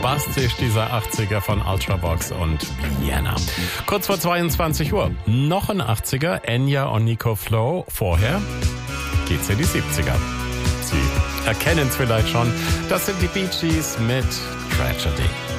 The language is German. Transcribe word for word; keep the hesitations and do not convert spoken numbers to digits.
bombastisch, dieser achtziger von Ultravox und Vienna. Kurz vor zweiundzwanzig Uhr, noch ein achtziger, Enya und Nico Flow. Vorher geht's in die siebziger. Sie erkennen es vielleicht schon, das sind die Bee Gees mit Tragedy.